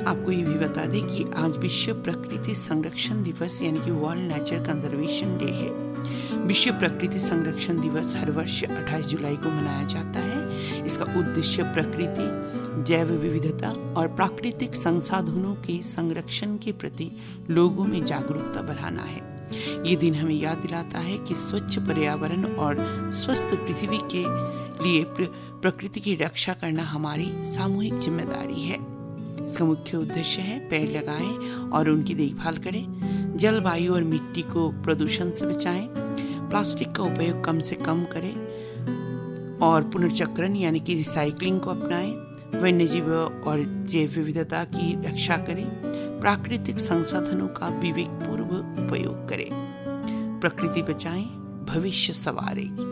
आपको ये भी बता दें कि आज विश्व प्रकृति संरक्षण दिवस यानी कि वर्ल्ड नेचर कंजर्वेशन डे है। विश्व प्रकृति संरक्षण दिवस हर वर्ष 28 जुलाई को मनाया जाता है। इसका उद्देश्य प्रकृति, जैव विविधता और प्राकृतिक संसाधनों के संरक्षण के प्रति लोगों में जागरूकता बढ़ाना है। ये दिन हमें याद दिलाता है कि स्वच्छ पर्यावरण और स्वस्थ पृथ्वी के लिए प्रकृति की रक्षा करना हमारी सामूहिक जिम्मेदारी है। इसका मुख्य उद्देश्य है पेड़ लगाएं और उनकी देखभाल करें, जलवायु और मिट्टी को प्रदूषण से बचाएं, प्लास्टिक का उपयोग कम से कम करें और पुनर्चक्रण यानी कि रिसाइकलिंग को अपनाएं, वन्यजीव और जैव विविधता की रक्षा करें, प्राकृतिक संसाधनों का विवेकपूर्वक उपयोग करें। प्रकृति बचाएं, भविष्य संवारेगी।